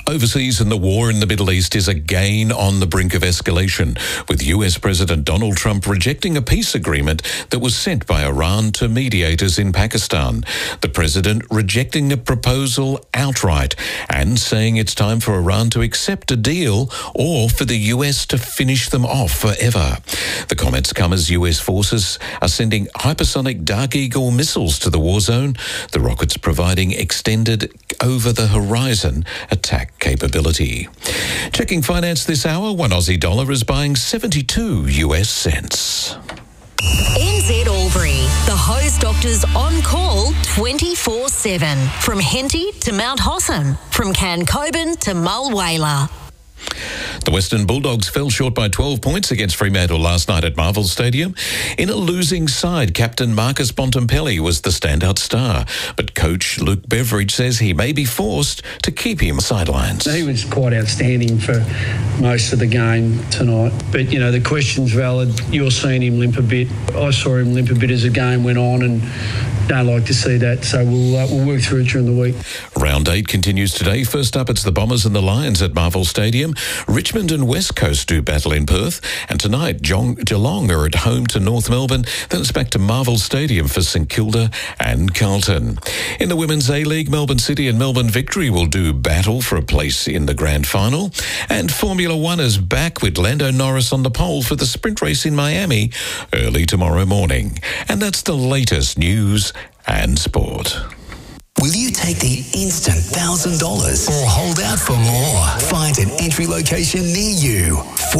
Overseas, and the war in the Middle East is again on the brink of escalation, with US President Donald Trump rejecting a peace agreement that was sent by Iran to mediators in Pakistan. The president rejecting the proposal outright and saying it's time for Iran to accept a deal or for the US to finish them off forever. The comments come as US forces are sending hypersonic Dark Eagle missiles to the war zone, the rockets providing extended over-the-horizon attack capability. Checking finance this hour, one Aussie dollar is buying 72 US cents. NZ Albury, the Hose Doctors on call 24/7. From Henty to Mount Hossam, from Cancoban to Mulwala. The Western Bulldogs fell short by 12 points against Fremantle last night at Marvel Stadium. In a losing side, captain Marcus Bontempelli was the standout star, but coach Luke Beveridge says he may be forced to keep him sidelines. He was quite outstanding for most of the game tonight, but, the question's valid. You're seeing him limp a bit. I saw him limp a bit as the game went on, and don't like to see that, so we'll work through it during the week. Round 8 continues today. First up, it's the Bombers and the Lions at Marvel Stadium. Richmond and West Coast do battle in Perth, and tonight Geelong are at home to North Melbourne. Then it's back to Marvel Stadium for St Kilda and Carlton. In the Women's A-League, Melbourne City and Melbourne Victory will do battle for a place in the grand final. And Formula One is back with Lando Norris on the pole for the sprint race in Miami early tomorrow morning. And that's the latest news and sport. Will you take the instant $1,000 or hold out for more? Find an entry location near you.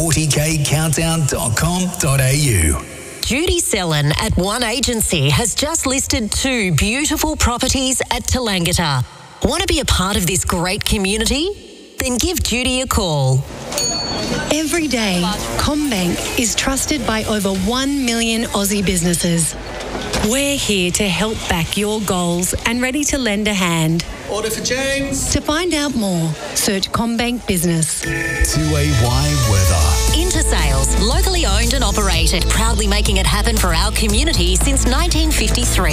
40kcountdown.com.au. Judy Sellen at One Agency has just listed 2 beautiful properties at Talangata. Want to be a part of this great community? Then give Judy a call. Every day, CommBank is trusted by over 1 million Aussie businesses. We're here to help back your goals and ready to lend a hand. Order for James. To find out more, search CommBank Business. 2AY weather. Intersales, locally owned and operated, proudly making it happen for our community since 1953.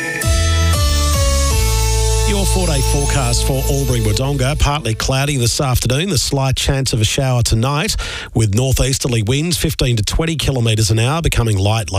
Your 4-day forecast for Albury-Wodonga. Partly cloudy this afternoon. The slight chance of a shower tonight with northeasterly winds 15 to 20 kilometres an hour, becoming light